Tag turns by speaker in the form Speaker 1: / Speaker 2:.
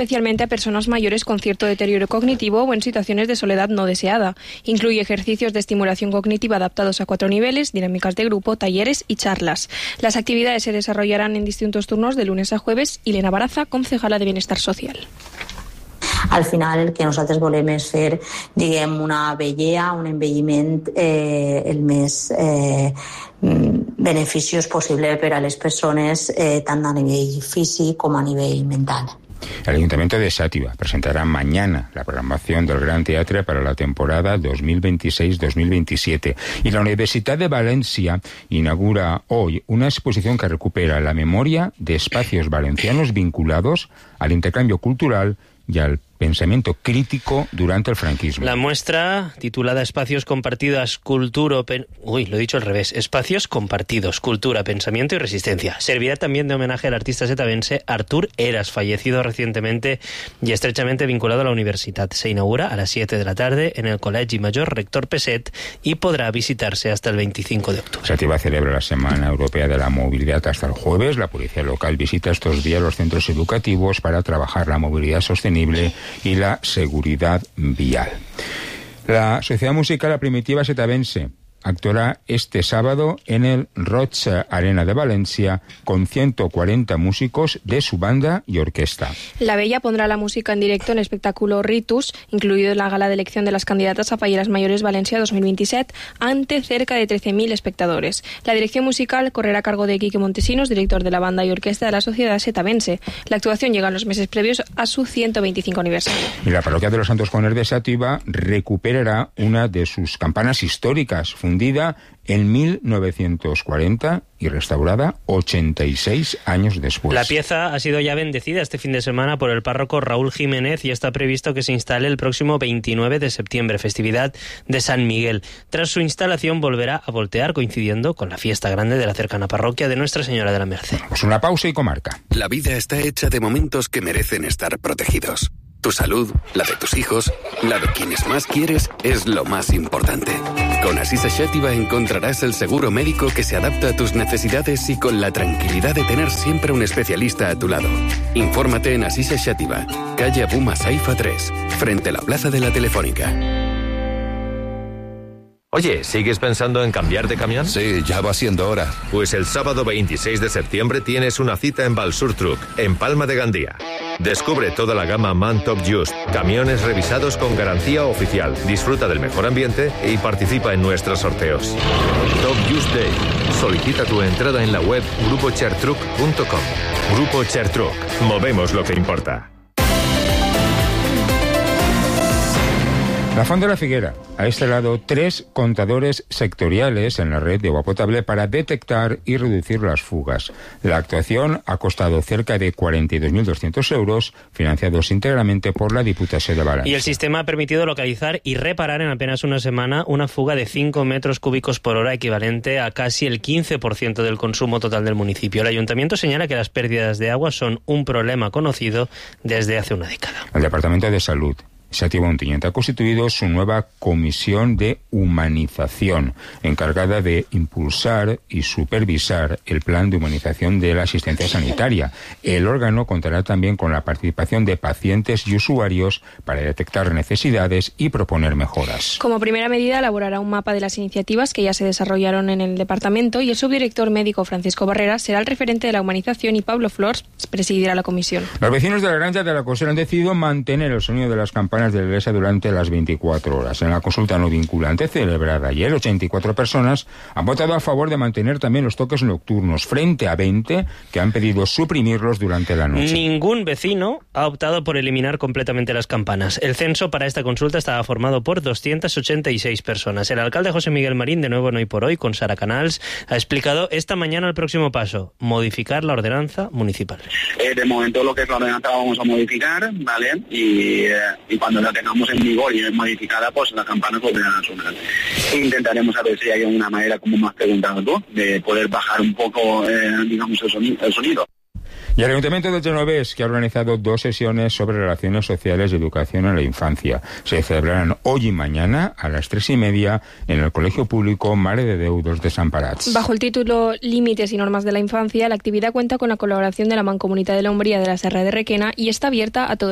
Speaker 1: especialmente a personas mayores con cierto deterioro cognitivo o en situaciones de soledad no deseada. Incluye ejercicios de estimulación cognitiva adaptados a 4 niveles, dinámicas de grupo, talleres y charlas. Las actividades se desarrollarán en distintos turnos de lunes a jueves. Elena Baraza, concejala de Bienestar Social.
Speaker 2: Al final el que nosaltres volem és fer, una vellea, un envelliment el més beneficiós possible per a les persones, tant a nivell físic com a nivell mental.
Speaker 3: El Ayuntamiento de Xàtiva presentará mañana la programación del Gran Teatre para la temporada 2026-2027 y la Universidad de Valencia inaugura hoy una exposición que recupera la memoria de espacios valencianos vinculados al intercambio cultural y al pensamiento crítico durante el franquismo.
Speaker 4: La muestra, titulada Espacios Compartidos, Espacios Compartidos, Cultura, Pensamiento y Resistencia, servirá también de homenaje al artista setavense Artur Eras, fallecido recientemente y estrechamente vinculado a la universidad. Se inaugura a las 7 de la tarde en el Col·legi Major Rector Peset y podrá visitarse hasta el 25 de octubre.
Speaker 3: Xàtiva celebra la Semana Europea de la Movilidad hasta el jueves. La policía local visita estos días los centros educativos para trabajar la movilidad sostenible y la seguridad vial. La Sociedad Musical La Primitiva Setavense actuará este sábado en el Roig Arena de Valencia con 140 músicos de su banda y orquesta.
Speaker 1: La Bella pondrá la música en directo en el espectáculo Ritus, incluido en la gala de elección de las candidatas a Falleras Mayores Valencia 2027, ante cerca de 13.000 espectadores. La dirección musical correrá a cargo de Quique Montesinos, director de la banda y orquesta de la Sociedad Setavense. La actuación llega en los meses previos a su 125 aniversario.
Speaker 3: Y la Parroquia de los Santos Coners de Xàtiva recuperará una de sus campanas históricas, fundida en 1940 y restaurada 86 años después.
Speaker 4: La pieza ha sido ya bendecida este fin de semana por el párroco Raúl Jiménez y está previsto que se instale el próximo 29 de septiembre, festividad de San Miguel. Tras su instalación volverá a voltear, coincidiendo con la fiesta grande de la cercana parroquia de Nuestra Señora de la Merced.
Speaker 3: Pues una pausa y comarca.
Speaker 5: La vida está hecha de momentos que merecen estar protegidos. Tu salud, la de tus hijos, la de quienes más quieres, es lo más importante. Con Asisa Xàtiva encontrarás el seguro médico que se adapta a tus necesidades y con la tranquilidad de tener siempre un especialista a tu lado. Infórmate en Asisa Xàtiva, calle Abuma Saifa 3, frente a la Plaza de la Telefónica.
Speaker 6: Oye, ¿sigues pensando en cambiar de camión?
Speaker 7: Sí, ya va siendo hora.
Speaker 6: Pues el sábado 26 de septiembre tienes una cita en Balsur Truck, en Palma de Gandía. Descubre toda la gama MAN Top Just, camiones revisados con garantía oficial. Disfruta del mejor ambiente y participa en nuestros sorteos. Top Just Day. Solicita tu entrada en la web grupochertruck.com. Grupo Chertruck. Movemos lo que importa.
Speaker 3: La Font de la Figuera ha instalado 3 contadores sectoriales en la red de agua potable para detectar y reducir las fugas. La actuación ha costado cerca de 42.200 euros, financiados íntegramente por la Diputación de Valencia.
Speaker 4: Y el sistema ha permitido localizar y reparar en apenas una semana una fuga de 5 metros cúbicos por hora, equivalente a casi el 15% del consumo total del municipio. El Ayuntamiento señala que las pérdidas de agua son un problema conocido desde hace una década.
Speaker 3: El Departamento de Salud Xàtiva Ontinyent ha constituido su nueva Comisión de Humanización, encargada de impulsar y supervisar el plan de humanización de la asistencia sanitaria. El órgano contará también con la participación de pacientes y usuarios para detectar necesidades y proponer mejoras.
Speaker 1: Como primera medida, elaborará un mapa de las iniciativas que ya se desarrollaron en el departamento y el subdirector médico Francisco Barrera será el referente de la humanización y Pablo Flors presidirá la comisión.
Speaker 3: Los vecinos de la Granja de la Cosera han decidido mantener el sonido de las campanas de la iglesia durante las 24 horas. En la consulta no vinculante celebrada ayer, 84 personas han votado a favor de mantener también los toques nocturnos, frente a 20 que han pedido suprimirlos durante la noche.
Speaker 4: Ningún vecino ha optado por eliminar completamente las campanas. El censo para esta consulta estaba formado por 286 personas. El alcalde José Miguel Marín, de nuevo en Hoy por Hoy, con Sara Canals, ha explicado esta mañana el próximo paso: modificar la ordenanza municipal.
Speaker 8: De momento lo que es la ordenanza vamos a modificar, ¿vale? Y cuando la tengamos en vigor y es modificada, pues las campanas volverán a sonar. Intentaremos a ver si hay una manera, como me has preguntado tú, de poder bajar un poco, digamos, el sonido.
Speaker 3: Y el Ayuntamiento de Genovés, que ha organizado 2 sesiones sobre relaciones sociales y educación en la infancia. Se celebrarán hoy y mañana a las 3:30 en el Colegio Público Mare de Déu dels Desemparats.
Speaker 1: Bajo el título Límites y normas de la infancia, la actividad cuenta con la colaboración de la Mancomunitat de la Umbría de la Serra de Requena y está abierta a todos